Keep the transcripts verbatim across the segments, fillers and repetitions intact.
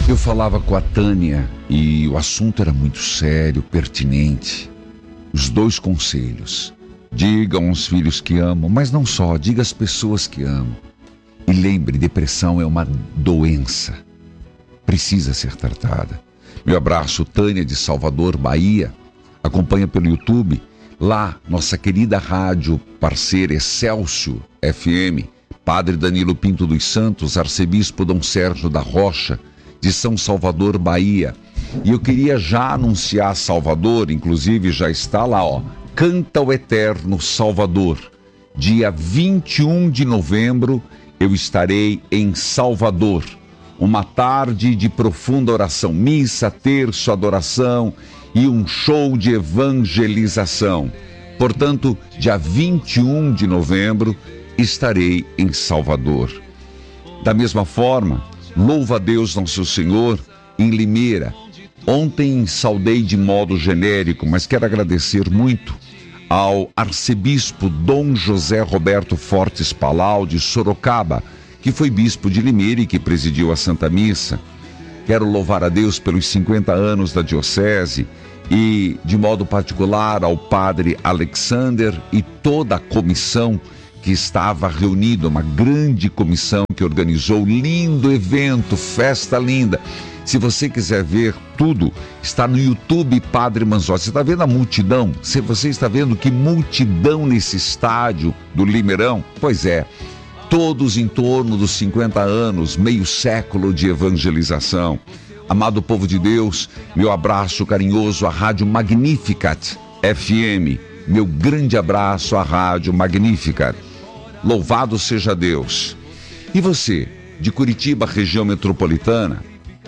Eu falava com a Tânia e o assunto era muito sério, pertinente. Os dois conselhos: digam aos filhos que amam, mas não só, diga às pessoas que amam. E lembre, depressão é uma doença, precisa ser tratada. Meu abraço, Tânia de Salvador, Bahia. Acompanha pelo YouTube. Lá, nossa querida rádio parceira Excelsior F M, Padre Danilo Pinto dos Santos, Arcebispo Dom Sérgio da Rocha, de São Salvador, Bahia. E eu queria já anunciar Salvador, inclusive já está lá, ó, Canta o Eterno Salvador. Dia vinte e um de novembro eu estarei em Salvador. Uma tarde de profunda oração, missa, terço, adoração e um show de evangelização. Portanto, dia vinte e um de novembro estarei em Salvador. Da mesma forma, louva a Deus Nosso Senhor em Limeira. Ontem saudei de modo genérico, mas quero agradecer muito ao arcebispo Dom José Roberto Fortes Palau de Sorocaba, que foi bispo de Limeira e que presidiu a Santa Missa. Quero louvar a Deus pelos cinquenta anos da diocese e, de modo particular, ao padre Alexander e toda a comissão que estava reunida, uma grande comissão que organizou lindo evento, festa linda. Se você quiser ver tudo, está no YouTube Padre Manzotti. Você está vendo a multidão? Se você está vendo que multidão nesse estádio do Limeirão? Pois é, todos em torno dos cinquenta anos, meio século de evangelização. Amado povo de Deus, meu abraço carinhoso à Rádio Magnificat F M. Meu grande abraço à Rádio Magnificat. Louvado seja Deus. E você, de Curitiba, região metropolitana,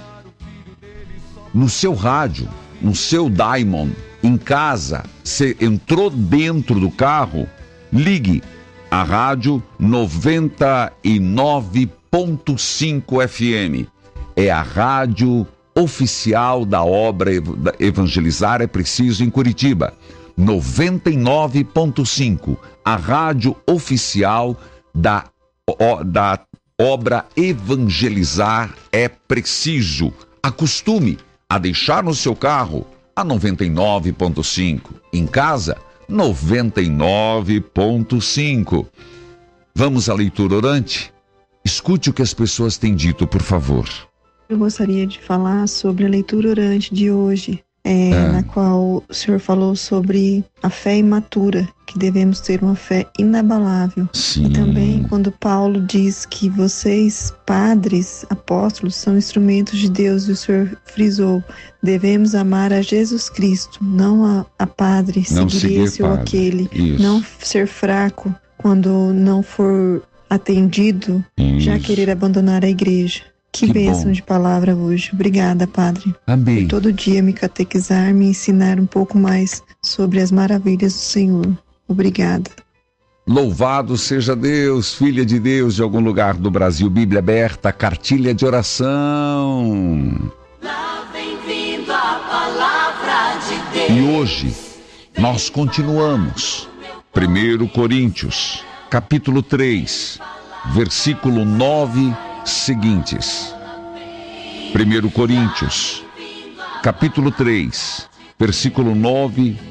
no seu rádio, no seu Diamond, em casa, você entrou dentro do carro, ligue a Rádio noventa e nove ponto cinco F M. É a rádio oficial da obra Evangelizar é Preciso em Curitiba. noventa e nove ponto cinco, a rádio oficial da, da obra Evangelizar é Preciso. Acostume a deixar no seu carro a noventa e nove ponto cinco. Em casa, noventa e nove ponto cinco. Vamos à leitura orante? Escute o que as pessoas têm dito, por favor. Eu gostaria de falar sobre a leitura orante de hoje, é, é. na qual o senhor falou sobre a fé imatura, que devemos ter uma fé inabalável. Sim. E também quando Paulo diz que vocês, padres, apóstolos, são instrumentos de Deus, e o senhor frisou, devemos amar a Jesus Cristo, não a, a padre, não seguir seguir esse padre. ou aquele, Isso. Não ser fraco quando não for atendido, Isso. já querer abandonar a igreja. Que, que bênção bom. De palavra hoje. Obrigada, Padre. Amém. Por todo dia me catequizar, me ensinar um pouco mais sobre as maravilhas do Senhor. Obrigada. Louvado seja Deus, filha de Deus de algum lugar do Brasil. Bíblia aberta, cartilha de oração. Lá vem vindo a palavra de Deus. E hoje nós continuamos. primeiro Coríntios, capítulo três, versículo nove seguintes. primeiro Coríntios, capítulo três, versículo nove